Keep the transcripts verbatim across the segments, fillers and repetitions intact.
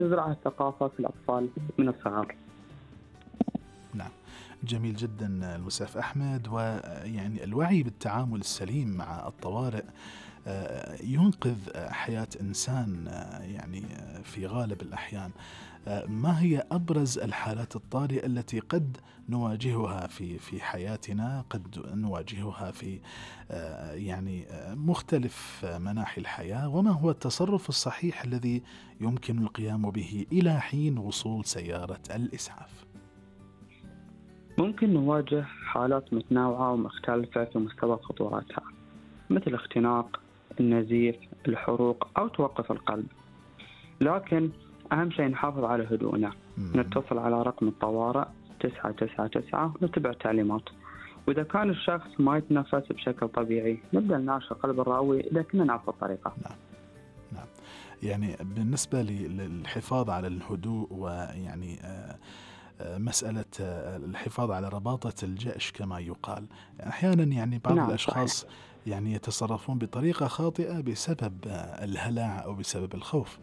تزرع الثقافة في الأطفال من الصغر. نعم، جميل جدا المستشار أحمد. ويعني الوعي بالتعامل السليم مع الطوارئ آه، ينقذ آه، حياة إنسان آه، يعني آه، في غالب الأحيان. آه، ما هي أبرز الحالات الطارئة التي قد نواجهها في في حياتنا، قد نواجهها في آه، يعني آه، مختلف آه، مناحي الحياة، وما هو التصرف الصحيح الذي يمكن القيام به إلى حين وصول سيارة الإسعاف؟ ممكن نواجه حالات متنوعة ومختلفة في مستوى خطورتها، مثل اختناق، النزيف، الحروق أو توقف القلب. لكن أهم شيء نحافظ على هدوءنا، مم. نتصل على رقم الطوارئ تسعة تسعة تسعة ونتبع التعليمات. وإذا كان الشخص ما يتنفس بشكل طبيعي نبدأ نناشد قلب الراوي إذا كنا نعرف الطريقة. نعم. نعم، يعني بالنسبة للحفاظ على الهدوء، ويعني آه، آه، مسألة آه، الحفاظ على رباطة الجأش كما يقال، أحيانا يعني بعض نعم صحيح. الأشخاص يعني يتصرفون بطريقة خاطئة بسبب آه، الهلع أو بسبب الخوف.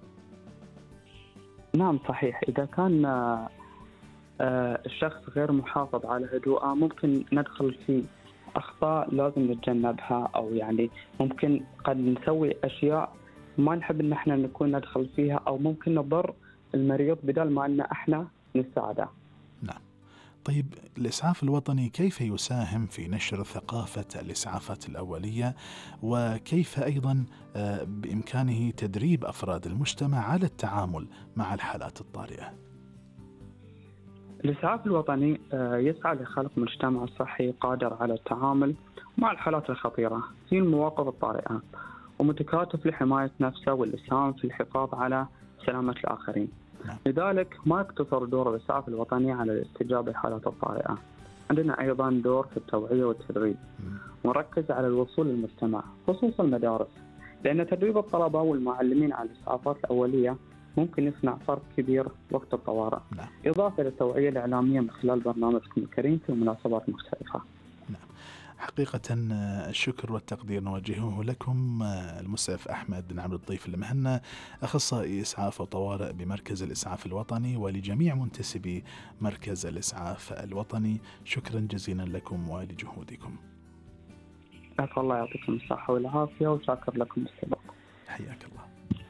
نعم صحيح، إذا كان آه، الشخص غير محافظ على هدوءه ممكن ندخل في أخطاء لازم نتجنبها، أو يعني ممكن قد نسوي أشياء ما نحب إن احنا نكون ندخل فيها، أو ممكن نضر المريض بدل ما إن احنا نساعده. نعم. طيب، الإسعاف الوطني كيف يساهم في نشر ثقافة الإسعافات الأولية، وكيف أيضا آه، بإمكانه تدريب أفراد المجتمع على التعامل مع الحالات الطارئة؟ الإسعاف الوطني آه، يسعى لخلق مجتمع صحي قادر على التعامل مع الحالات الخطيرة في المواقف الطارئة، ومتكاتف لحماية نفسه والإسهام في الحفاظ على سلامة الآخرين. نعم. لذلك ما يقتصر دور الإسعاف الوطني على الاستجابة للحالات الطارئة، عندنا أيضا دور في التوعية والتدريب، مم. ونركز على الوصول للمجتمع خصوصا المدارس، لأن تدريب الطلبة والمعلمين على الإسعافات الأولية ممكن يصنع فرق كبير وقت الطوارئ. نعم. إضافة للتوعية الإعلامية من خلال برنامجكم الكريم في مناسبات مختلفة. نعم. حقيقة الشكر والتقدير نوجهه لكم المستشار أحمد بن عبد اللطيف المهنا، أخصائي إسعاف وطوارئ بمركز الإسعاف الوطني، ولجميع منتسبي مركز الإسعاف الوطني، شكرا جزيلا لكم ولجهودكم. أسأل الله يعطيكم الصحة والعافية، وشاكر لكم السبق. حياك الله.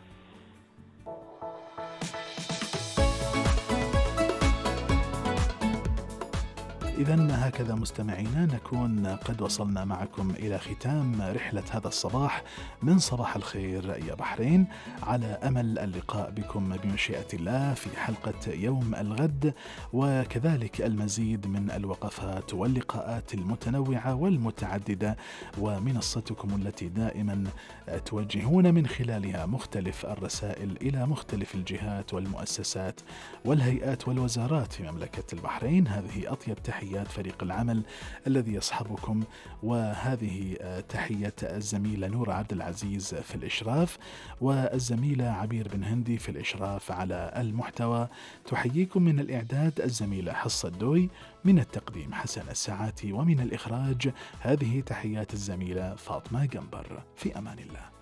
إذن هكذا مستمعينا نكون قد وصلنا معكم إلى ختام رحلة هذا الصباح من صباح الخير يا بحرين، على أمل اللقاء بكم بمشيئة الله في حلقة يوم الغد، وكذلك المزيد من الوقفات واللقاءات المتنوعة والمتعددة، ومنصتكم التي دائما توجهون من خلالها مختلف الرسائل إلى مختلف الجهات والمؤسسات والهيئات والوزارات في مملكة البحرين. هذه أطيب تحيات فريق العمل الذي يصحبكم، وهذه تحية الزميلة نور عبد العزيز في الإشراف، والزميلة عبير بن هندي في الإشراف على المحتوى. تحييكم من الإعداد الزميلة حصة الدوي، من التقديم حسن الساعاتي، ومن الإخراج هذه تحيات الزميلة فاطمة جنبر. في أمان الله.